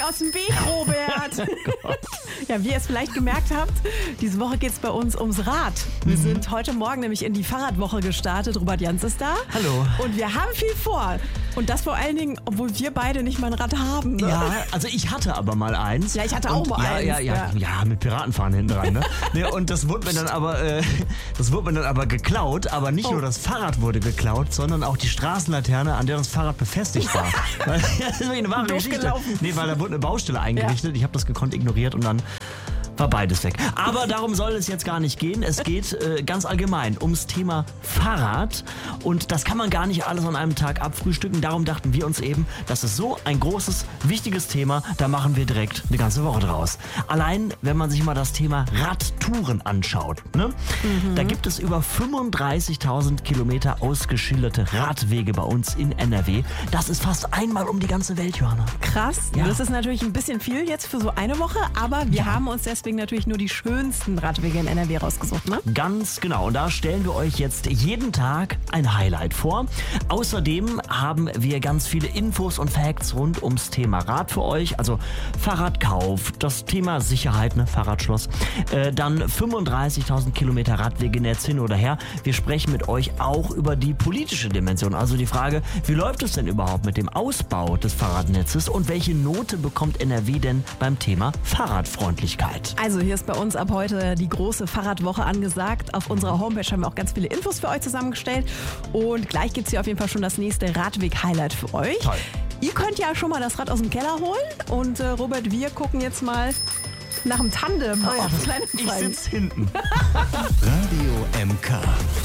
aus dem Weg, Robert. Ja, wie ihr es vielleicht gemerkt habt, diese Woche geht es bei uns ums Rad. Wir sind heute Morgen nämlich in die Fahrradwoche gestartet. Robert Jans ist da. Hallo. Und wir haben viel vor. Und das vor allen Dingen, obwohl wir beide nicht mal ein Rad haben. Ne? Ja, also ich hatte aber mal eins. Ja, ich hatte auch mal eins. Ja, mit Piratenfahren hinten rein. Ne? Ja, und das wurde mir dann aber geklaut. Aber nicht nur das Fahrrad wurde geklaut, sondern auch die Straßenlaterne, an der das Fahrrad befestigt war. Das ist wirklich eine wahre Geschichte. Nee, weil da wurde eine Baustelle eingerichtet. Ich habe das gekonnt ignoriert und dann war beides weg. Aber darum soll es jetzt gar nicht gehen. Es geht ganz allgemein ums Thema Fahrrad. Und das kann man gar nicht alles an einem Tag abfrühstücken. Darum dachten wir uns eben, das ist so ein großes, wichtiges Thema. Da machen wir direkt eine ganze Woche draus. Allein, wenn man sich mal das Thema Radtouren anschaut. Ne? Da gibt es über 35.000 Kilometer ausgeschilderte Radwege bei uns in NRW. Das ist fast einmal um die ganze Welt, Johanna. Krass. Ja. Das ist natürlich ein bisschen viel jetzt für so eine Woche. Aber wir haben uns deswegen natürlich nur die schönsten Radwege in NRW rausgesucht, ne? Ganz genau. Und da stellen wir euch jetzt jeden Tag ein Highlight vor. Außerdem haben wir ganz viele Infos und Facts rund ums Thema Rad für euch. Also Fahrradkauf, das Thema Sicherheit, ne? Fahrradschloss. Dann 35.000 Kilometer Radwegenetz hin oder her. Wir sprechen mit euch auch über die politische Dimension. Also die Frage, wie läuft es denn überhaupt mit dem Ausbau des Fahrradnetzes und welche Note bekommt NRW denn beim Thema Fahrradfreundlichkeit? Also hier ist bei uns ab heute die große Fahrradwoche angesagt. Auf unserer Homepage haben wir auch ganz viele Infos für euch zusammengestellt. Und gleich gibt es hier auf jeden Fall schon das nächste Radweg-Highlight für euch. Toll. Ihr könnt ja schon mal das Rad aus dem Keller holen. Und Robert, wir gucken jetzt mal nach dem Tandem. Ich sitze hinten. Radio MK.